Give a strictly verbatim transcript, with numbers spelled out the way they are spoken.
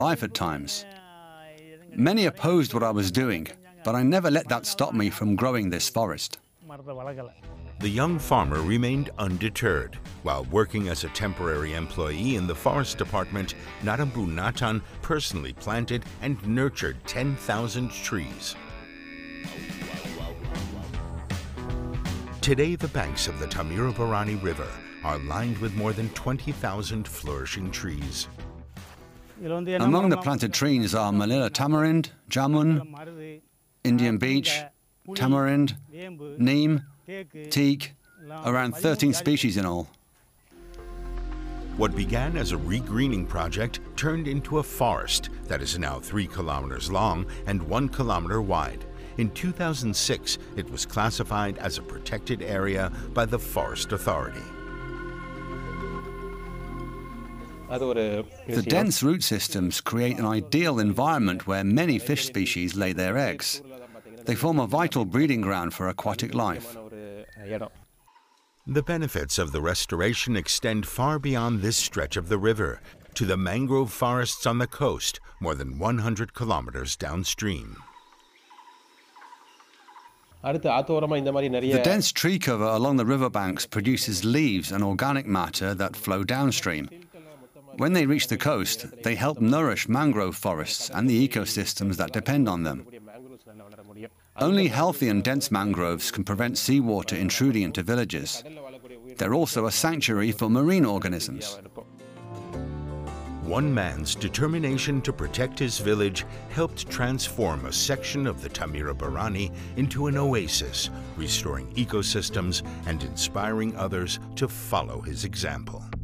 life at times. Many opposed what I was doing, but I never let that stop me from growing this forest. The young farmer remained undeterred. While working as a temporary employee in the forest department, Narambu Natan personally planted and nurtured ten thousand trees. Today, the banks of the Thamirabarani River are lined with more than twenty thousand flourishing trees. Among the planted trees are Manila tamarind, jamun, Indian beech, tamarind, neem, teak, around thirteen species in all. What began as a regreening project turned into a forest that is now three kilometers long and one kilometer wide. In two thousand six, it was classified as a protected area by the Forest Authority. The dense root systems create an ideal environment where many fish species lay their eggs. They form a vital breeding ground for aquatic life. The benefits of the restoration extend far beyond this stretch of the river to the mangrove forests on the coast, more than one hundred kilometers downstream. The dense tree cover along the riverbanks produces leaves and organic matter that flow downstream. When they reach the coast, they help nourish mangrove forests and the ecosystems that depend on them. Only healthy and dense mangroves can prevent seawater intruding into villages. They're also a sanctuary for marine organisms. One man's determination to protect his village helped transform a section of the Thamirabarani into an oasis, restoring ecosystems and inspiring others to follow his example.